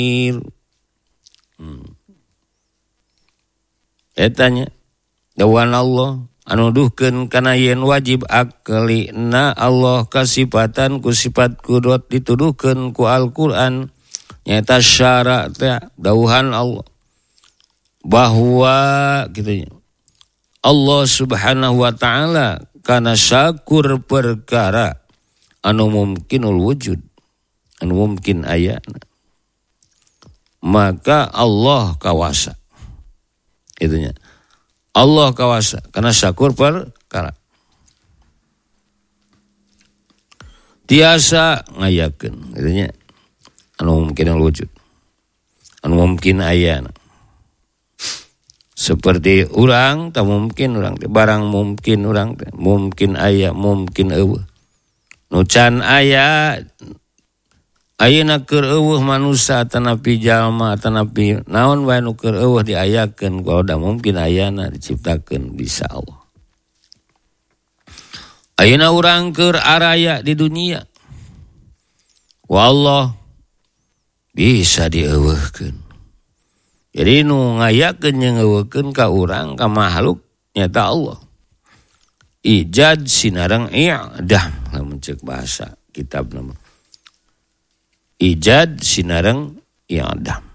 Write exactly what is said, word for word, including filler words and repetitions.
hmm. Etanya dawan Allah anu duhkeun kana yen wajib aklina Allah kasifatan ku sifat kudrat dituduhkeun ku Al-Qur'an nyata syara teh dauhan Allah bahwa gitu Allah Subhanahu wa taala kana syakur perkara anu mungkinul wujud anu mungkin aya maka Allah kawasa itunya Allah kawasa karena syakur perkara tiasa ngayakeun itunya anu mungkinul wujud anu mungkin aya seperti urang tak mungkin urang teh barang mungkin urang teh mungkin aya mungkin eueuh nu can aya ayeuna keur eueuh manusia tanapi jalma tanapi naon wae nu keur eueuh diayakeun ku da mungkin ayana diciptakeun bisa Allah ayeuna urang keur araya di dunia ku Allah bisa dieuweuhkeun. Jadi nu ngayakeun jeung ngeuweukeun ka urang ka makhluk nyata Allah. Ijad sinareng i'dam lamun ceuk bahasa kitab nama. Ijad sinareng i'dam.